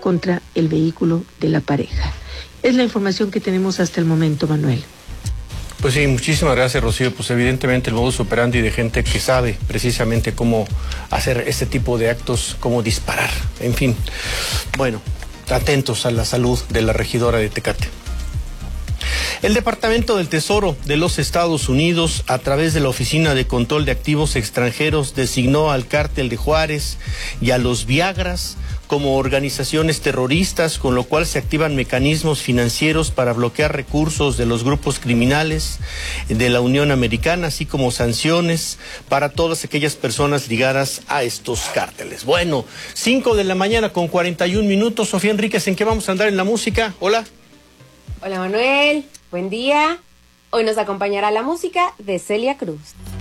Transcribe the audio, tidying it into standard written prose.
contra el vehículo de la pareja. Es la información que tenemos hasta el momento, Manuel. Pues sí, muchísimas gracias, Rocío. Pues evidentemente el modus operandi de gente que sabe precisamente cómo hacer este tipo de actos, cómo disparar, en fin. Bueno, atentos a la salud de la regidora de Tecate. El Departamento del Tesoro de los Estados Unidos, a través de la Oficina de Control de Activos Extranjeros, designó al Cártel de Juárez y a los Viagras como organizaciones terroristas, con lo cual se activan mecanismos financieros para bloquear recursos de los grupos criminales de la Unión Americana, así como sanciones para todas aquellas personas ligadas a estos cárteles. Bueno, 5 de la mañana con 41 minutos. Sofía Enríquez, ¿en qué vamos a andar en la música? Hola. Hola Manuel, buen día. Hoy nos acompañará la música de Celia Cruz.